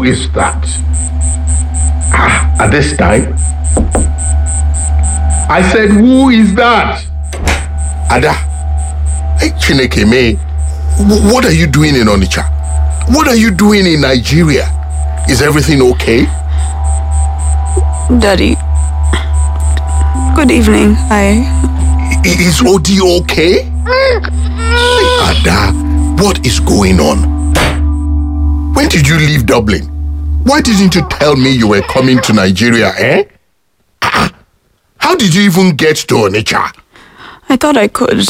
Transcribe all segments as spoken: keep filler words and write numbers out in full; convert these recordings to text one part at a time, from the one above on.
who is that? Ah, at this time? I said, who is that? Ada, hey, Chineke me, what are you doing in Onitsha? What are you doing in Nigeria? Is everything okay? Daddy, good evening. Hi. Is O D okay? Hey, Ada, what is going on? When did you leave Dublin? Why didn't you tell me you were coming to Nigeria, eh? How did you even get to Onitsha? I thought I could.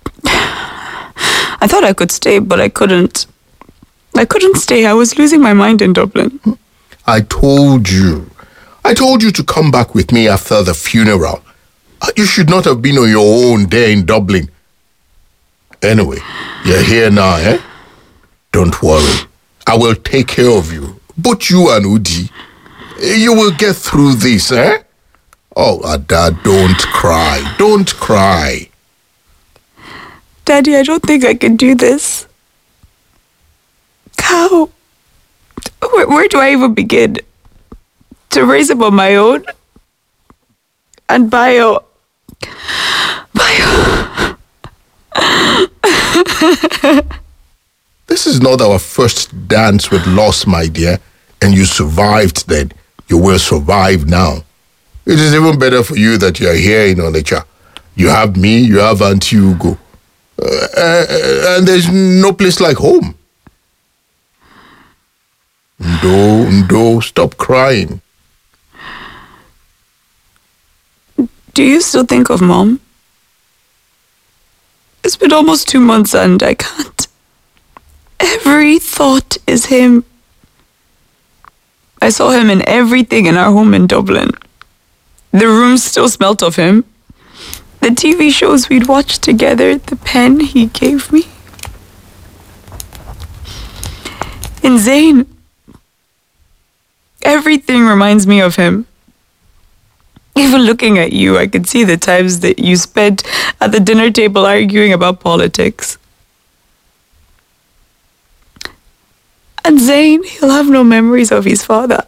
I thought I could stay, but I couldn't. I couldn't stay. I was losing my mind in Dublin. I told you. I told you to come back with me after the funeral. You should not have been on your own there in Dublin. Anyway, you're here now, eh? Don't worry. I will take care of you. Both you and Udi. You will get through this, eh? Oh, Ada, don't cry. Don't cry. Daddy, I don't think I can do this. How? Where, where do I even begin? To raise him on my own? And bio... Bio... This is not our first dance with loss, my dear. And you survived then. You will survive now. It is even better for you that you are here in Onitsha. You have me, you have Auntie Ugo. Uh, uh, and there's no place like home. Ndo, Ndo, stop crying. Do you still think of Mom? It's been almost two months and I can't. Every thought is him. I saw him in everything in our home in Dublin. The room still smelt of him. The T V shows we'd watched together, the pen he gave me. In Zayn, everything reminds me of him. Even looking at you, I could see the times that you spent at the dinner table arguing about politics. And Zayn, he'll have no memories of his father.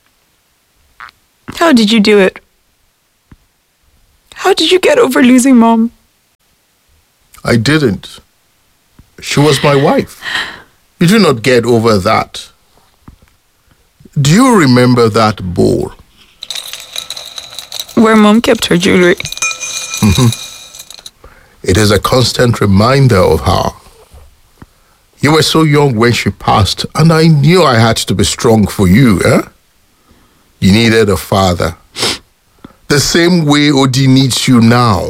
How did you do it? How did you get over losing Mom? I didn't. She was my wife. You do not get over that. Do you remember that bowl? Where Mom kept her jewelry. Mm-hmm. It is a constant reminder of her. You were so young when she passed, and I knew I had to be strong for you, eh? You needed a father. The same way Odi needs you now.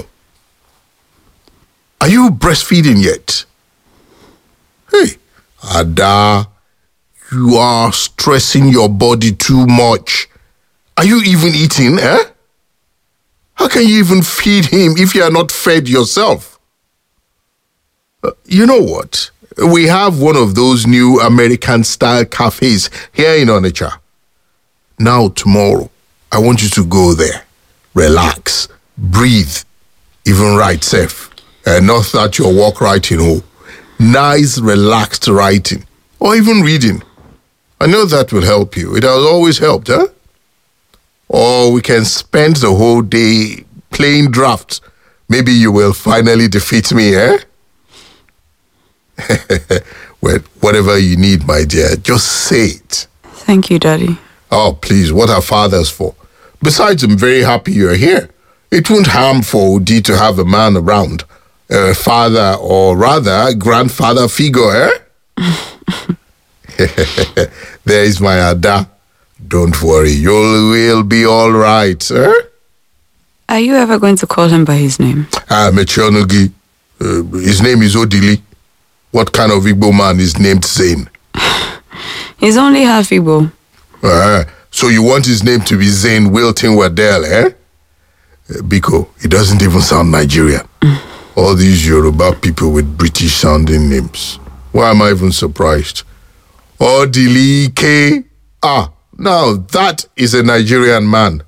Are you breastfeeding yet? Hey, Ada, you are stressing your body too much. Are you even eating, eh? How can you even feed him if you are not fed yourself? Uh, you know what? We have one of those new American-style cafes here in Onitsha. Now, tomorrow, I want you to go there. Relax, breathe, even write safe. And not that your walk writing, oh. Nice, relaxed writing. Or even reading. I know that will help you. It has always helped, huh? Or we can spend the whole day playing drafts. Maybe you will finally defeat me, eh? Well, whatever you need, my dear, just say it. Thank you, Daddy. Oh, please, what are fathers for? Besides, I'm very happy you're here. It won't harm for Odi to have a man around. A father, or rather, grandfather figure, eh? There is my Ada. Don't worry, you will be all right, sir. Are you ever going to call him by his name? Ah, Mechonugi. Uh, his name is Odili. What kind of Igbo man is named Zayn? He's only half Igbo. Uh, so you want his name to be Zayn Wilton Waddell, eh? Uh, Biko, it doesn't even sound Nigerian. All these Yoruba people with British-sounding names. Why am I even surprised? Odili K. Ah, now that is a Nigerian man.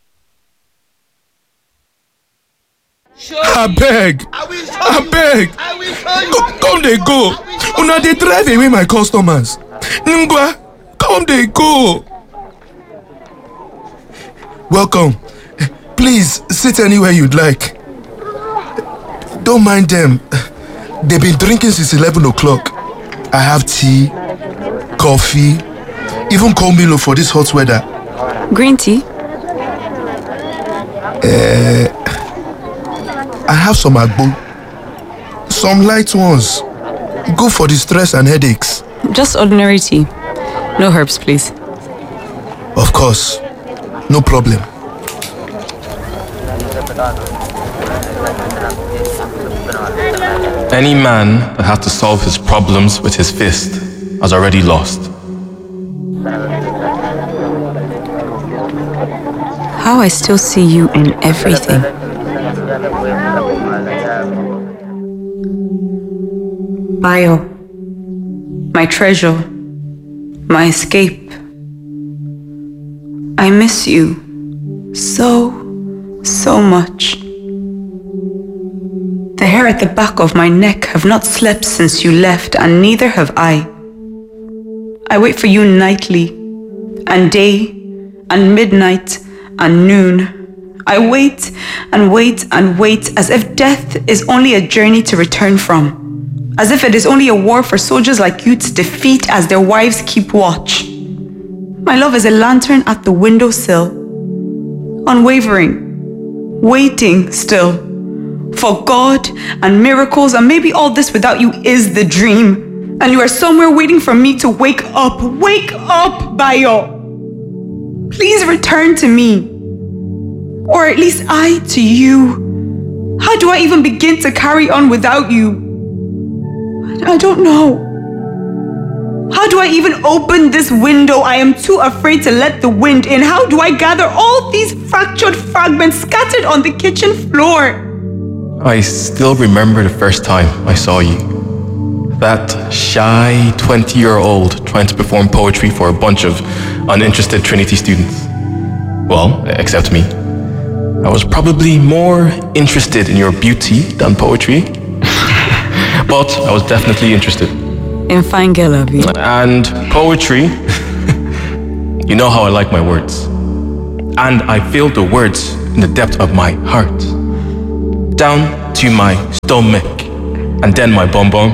I beg, I beg. Come, come they go. Una they drive away my customers. Ngwa, Come they go. Welcome. Please, sit anywhere you'd like. Don't mind them. They've been drinking since eleven o'clock. I have tea, coffee, even cold Milo for this hot weather. Green tea? Uh, I have some agbo. Some light ones. Good for the stress and headaches. Just ordinary tea. No herbs, please. Of course. No problem. Any man that has to solve his problems with his fist has already lost. How I still see you in everything. Bayo, my treasure, my escape. I miss you so, so much. The hair at the back of my neck have not slept since you left, and neither have I. I wait for you nightly, and day, and midnight, and noon. I wait and wait and wait as if death is only a journey to return from, as if it is only a war for soldiers like you to defeat as their wives keep watch. My love is a lantern at the windowsill, unwavering, waiting still. For God and miracles, and maybe all this without you is the dream. And you are somewhere waiting for me to wake up. Wake up, Bayo. Please return to me. Or at least I to you. How do I even begin to carry on without you? I don't know. How do I even open this window? I am too afraid to let the wind in. How do I gather all these fractured fragments scattered on the kitchen floor? I still remember the first time I saw you. That shy twenty-year-old trying to perform poetry for a bunch of uninterested Trinity students. Well, except me. I was probably more interested in your beauty than poetry. But I was definitely interested. In fine girl of you. And poetry, you know how I like my words. And I feel the words in the depth of my heart. Down to my stomach, and then my bum bum.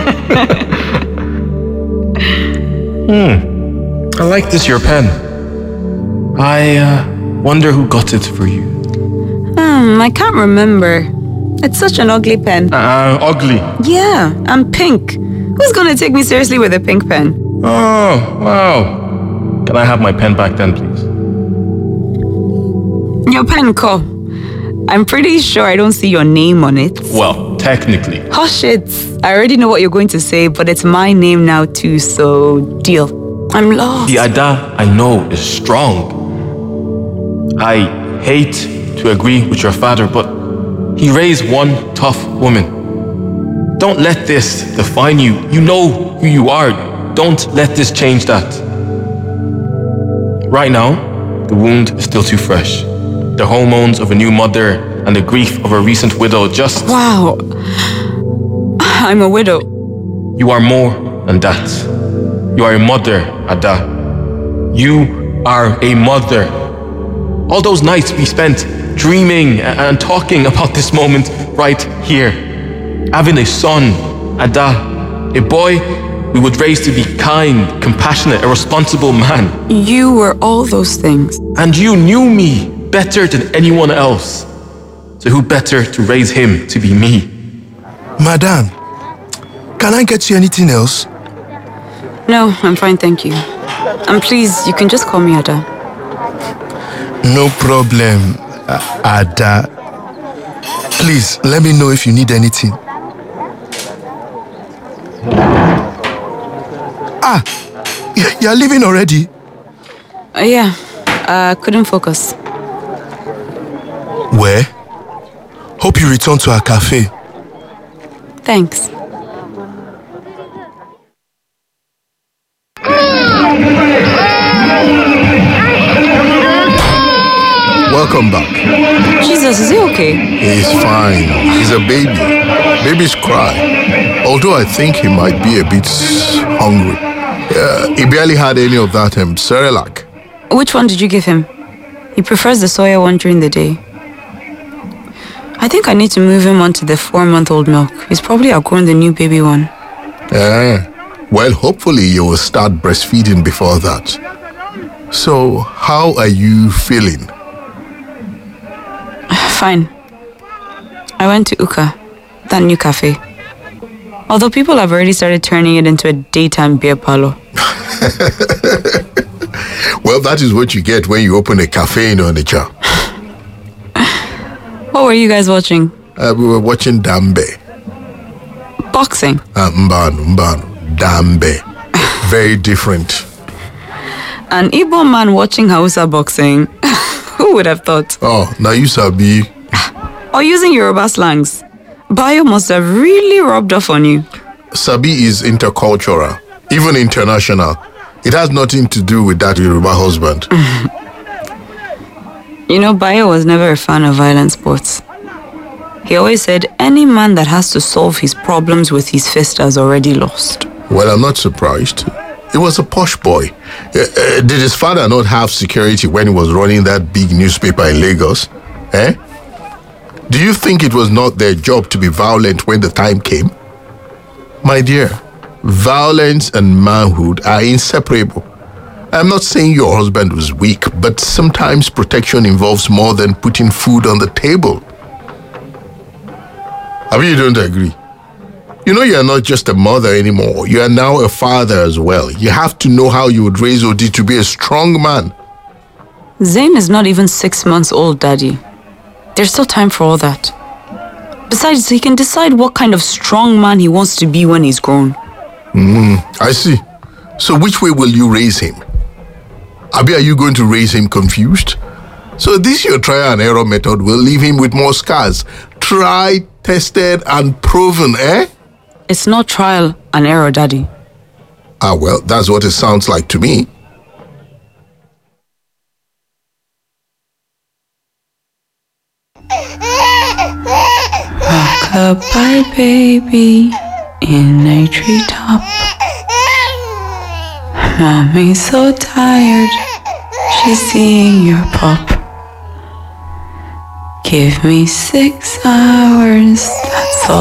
hmm. I like this, your pen. I uh, wonder who got it for you. Hmm, I can't remember. It's such an ugly pen. Uh, ugly. Yeah, I'm pink. Who's gonna take me seriously with a pink pen? Oh, wow. Can I have my pen back then, please? Your pen, Ko. I'm pretty sure I don't see your name on it. Well, technically. Hush it. I already know what you're going to say, but it's my name now too, so deal. I'm lost. The Ada I know is strong. I hate to agree with your father, but he raised one tough woman. Don't let this define you. You know who you are. Don't let this change that. Right now, the wound is still too fresh. The hormones of a new mother and the grief of a recent widow just... Wow. I'm a widow. You are more than that. You are a mother, Ada. You are a mother. All those nights we spent dreaming and talking about this moment right here. Having a son, Ada. A boy we would raise to be kind, compassionate, a responsible man. You were all those things. And you knew me better than anyone else. So who better to raise him to be me? Madam, can I get you anything else? No, I'm fine, thank you. And please, you can just call me Ada. No problem, uh, Ada. Please, let me know if you need anything. Ah, you're leaving already? Uh, yeah, I uh, couldn't focus. Where? Hope you return to our cafe. Thanks. Welcome back. Jesus, is he okay? He's fine. He's a baby. Babies cry. Although I think he might be a bit hungry. Uh, he barely had any of that um, Cerelac. Which one did you give him? He prefers the soya one during the day. I think I need to move him onto the four-month-old milk. He's probably outgrown the new baby one. Eh, well, hopefully you will start breastfeeding before that. So, how are you feeling? Fine. I went to Uka, that new cafe. Although people have already started turning it into a daytime beer parlor. Well, that is what you get when you open a cafe in Onitsha. What were you guys watching? Uh, we were watching Dambe. Boxing? Uh, Mbanu, Mbanu, Dambe. Very different. An Igbo man watching Hausa boxing? Who would have thought? Oh, now you sabi. Or using Yoruba slangs. Bayo must have really rubbed off on you. Sabi is intercultural, even international. It has nothing to do with that Yoruba husband. You know, Bayo was never a fan of violent sports. He always said any man that has to solve his problems with his fist has already lost. Well, I'm not surprised. He was a posh boy. Uh, uh, did his father not have security when he was running that big newspaper in Lagos? Eh? Do you think it was not their job to be violent when the time came? My dear, violence and manhood are inseparable. I'm not saying your husband was weak, but sometimes protection involves more than putting food on the table. I mean, you don't agree. You know you are not just a mother anymore. You are now a father as well. You have to know how you would raise Odi to be a strong man. Zain is not even six months old, Daddy. There's still time for all that. Besides, he can decide what kind of strong man he wants to be when he's grown. Mm, I see. So which way will you raise him? Abi, are you going to raise him confused? So this your trial and error method will leave him with more scars. Tried, tested, and proven, eh? It's not trial and error, Daddy. Ah, well, that's what it sounds like to me. Rock-a-bye, baby, in a treetop. Mommy's so tired, she's seeing your pop. Give me six hours, that's all